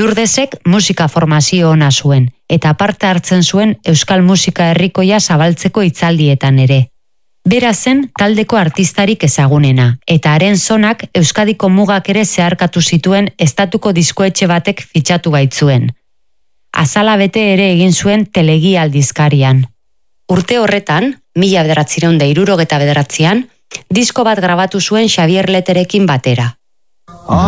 Lurdesek musika formazio ona zuen, eta parte hartzen zuen euskal musika herrikoia zabaltzeko hitzaldietan ere. Bera zen taldeko artistarik ezagunena, eta haren sonak Euskadiko mugak ere zeharkatu zituen estatuko diskoetxe batek fitxatu baitzuen. Azala bete ere egin zuen Telegi aldizkarian. Urte horretan, 1969an, disko bat grabatu zuen Xabier Leterekin batera.